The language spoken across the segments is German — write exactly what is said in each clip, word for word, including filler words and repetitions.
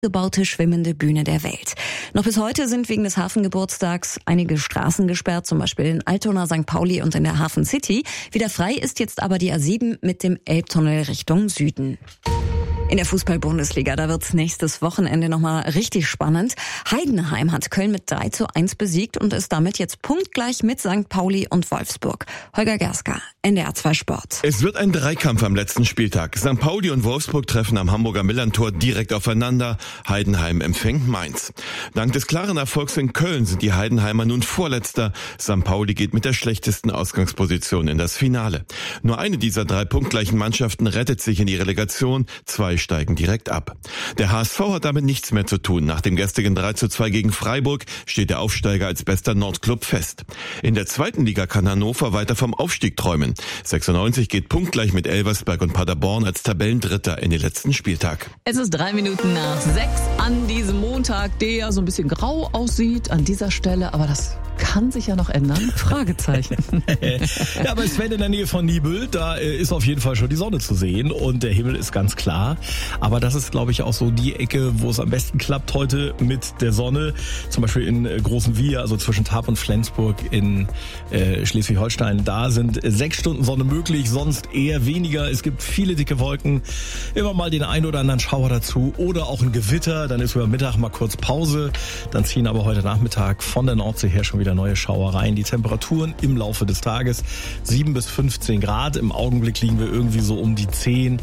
gebaute schwimmende Bühne der Welt. Noch bis heute sind wegen des Hafengeburtstags einige Straßen gesperrt, zum Beispiel in Altona, Sankt Pauli und in der Hafen City. Wieder frei ist jetzt aber die A sieben mit dem Elbtunnel Richtung Süden. In der Fußball-Bundesliga, da wird's nächstes Wochenende nochmal richtig spannend. Heidenheim hat Köln mit drei zu eins besiegt und ist damit jetzt punktgleich mit Sankt Pauli und Wolfsburg. Holger Gerska, N D R zwei Sport. Es wird ein Dreikampf am letzten Spieltag. Sankt Pauli und Wolfsburg treffen am Hamburger Millerntor direkt aufeinander. Heidenheim empfängt Mainz. Dank des klaren Erfolgs in Köln sind die Heidenheimer nun Vorletzter. Sankt Pauli geht mit der schlechtesten Ausgangsposition in das Finale. Nur eine dieser drei punktgleichen Mannschaften rettet sich in die Relegation. Zwei steigen direkt ab. Der H S V hat damit nichts mehr zu tun. Nach dem gestrigen drei zu zwei gegen Freiburg steht der Aufsteiger als bester Nordclub fest. In der zweiten Liga kann Hannover weiter vom Aufstieg träumen. sechsundneunzig geht punktgleich mit Elversberg und Paderborn als Tabellendritter in den letzten Spieltag. Es ist drei Minuten nach sechs an diesem Montag, der ja so ein bisschen grau aussieht an dieser Stelle, aber das kann sich ja noch ändern. Fragezeichen. Ja, aber Sven in der Nähe von Nibel, da ist auf jeden Fall schon die Sonne zu sehen und der Himmel ist ganz klar. Aber das ist, glaube ich, auch so die Ecke, wo es am besten klappt heute mit der Sonne. Zum Beispiel in Großen Wier, also zwischen Tarp und Flensburg in äh, Schleswig-Holstein. Da sind sechs Stunden Sonne möglich, sonst eher weniger. Es gibt viele dicke Wolken, immer mal den einen oder anderen Schauer dazu oder auch ein Gewitter. Dann ist über Mittag mal kurz Pause. Dann ziehen aber heute Nachmittag von der Nordsee her schon wieder neue Schauer rein. Die Temperaturen im Laufe des Tages sieben bis fünfzehn Grad. Im Augenblick liegen wir irgendwie so um die zehn.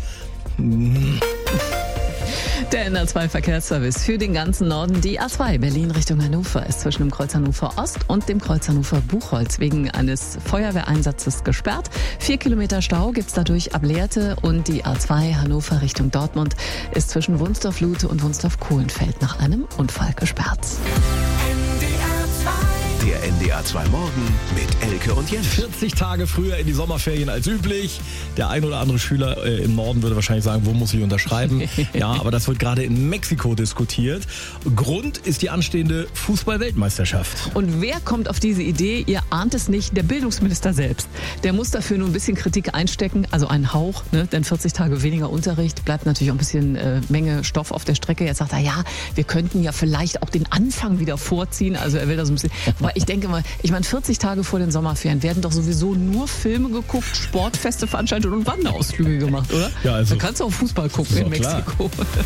Der N D R zwei Verkehrsservice für den ganzen Norden. Die A zwei Berlin Richtung Hannover ist zwischen dem Kreuz Hannover Ost und dem Kreuz Hannover Buchholz wegen eines Feuerwehreinsatzes gesperrt. Vier Kilometer Stau gibt's dadurch ab Lehrte und die A zwei Hannover Richtung Dortmund ist zwischen Wunsdorf-Lute und Wunsdorf-Kohlenfeld nach einem Unfall gesperrt. Der N D R zwei Morgen mit Elke und Jens. vierzig Tage früher in die Sommerferien als üblich. Der ein oder andere Schüler äh, im Norden würde wahrscheinlich sagen, wo muss ich unterschreiben? Ja, aber das wird gerade in Mexiko diskutiert. Grund ist die anstehende Fußball-Weltmeisterschaft. Und wer kommt auf diese Idee? Ihr ahnt es nicht, der Bildungsminister selbst. Der muss dafür nur ein bisschen Kritik einstecken, also einen Hauch, ne? Denn vierzig Tage weniger Unterricht, bleibt natürlich auch ein bisschen äh, Menge Stoff auf der Strecke. Jetzt sagt er, ja, wir könnten ja vielleicht auch den Anfang wieder vorziehen. Also er will da so ein bisschen... Aber ich denke mal, ich meine, vierzig Tage vor den Sommerferien werden doch sowieso nur Filme geguckt, Sportfeste veranstaltet und Wanderausflüge gemacht, oder? Ja, also da kannst du auch Fußball gucken in Mexiko. Klar.